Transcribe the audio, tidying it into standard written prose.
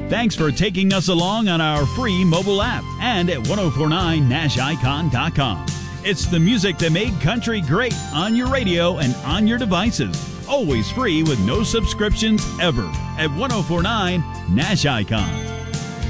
Thanks for taking us along on our free mobile app and at 1049nashicon.com. It's the music that made country great on your radio and on your devices. Always free with no subscriptions ever at 1049 Nash Icon.